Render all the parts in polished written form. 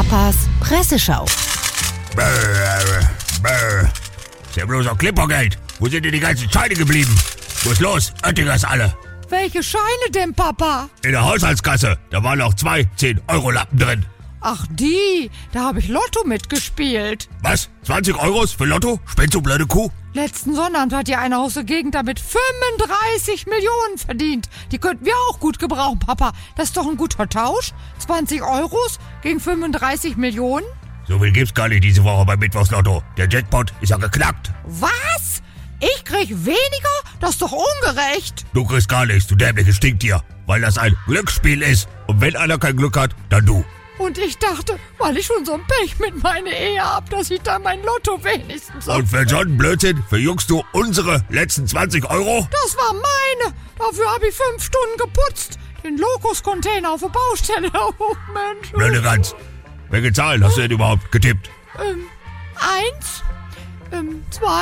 Papas Presseschau. Ist ja bloß auch Klippergeld. Wo sind denn die ganzen Scheine geblieben? Wo ist los? Oettingers alle. Welche Scheine denn, Papa? In der Haushaltskasse. Da waren auch 2 10-Euro-Lappen drin. Ach die, da habe ich Lotto mitgespielt. Was? 20 Euros für Lotto? Spinnst du, blöde Kuh? Letzten Sonnabend hat ja einer aus der Gegend damit 35 Millionen verdient. Die könnten wir auch gut gebrauchen, Papa. Das ist doch ein guter Tausch. 20 Euros gegen 35 Millionen. So viel gibt's gar nicht diese Woche beim Mittwochslotto. Der Jackpot ist ja geknackt. Was? Ich krieg weniger? Das ist doch ungerecht. Du kriegst gar nichts, du dämliches Stinktier. Weil das ein Glücksspiel ist. Und wenn einer kein Glück hat, dann du. Und ich dachte, weil ich schon so ein Pech mit meiner Ehe hab, dass ich da mein Lotto wenigstens... Und für so einen Blödsinn verjüngst du unsere letzten 20 Euro? Das war meine. Dafür habe ich 5 Stunden geputzt. Den Lokus-Container auf der Baustelle. Oh, Mensch. Blöde Gans. Welche Zahlen hast du denn überhaupt getippt? 1, 2, 3,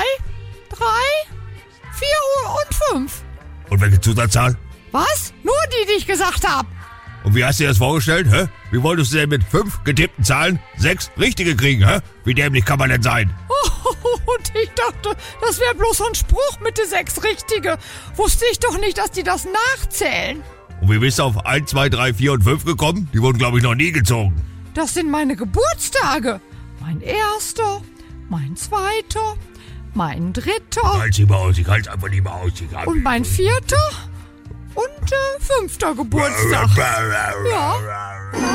4 und 5. Und welche Zusatzzahl? Was? Nur die ich gesagt habe. Und wie hast du dir das vorgestellt, hä? Wie wolltest du denn mit 5 getippten Zahlen 6 richtige kriegen, hä? Wie dämlich kann man denn sein? Und ich dachte, das wäre bloß so ein Spruch mit den 6 richtige. Wusste ich doch nicht, dass die das nachzählen. Und wie bist du auf 1, 2, 3, 4 und 5 gekommen? Die wurden, glaube ich, noch nie gezogen. Das sind meine Geburtstage. Mein 1., mein 2., mein 3. Halt's lieber aus, ich halt's einfach lieber aus. Und mein 4. und 5. Geburtstag. Ja.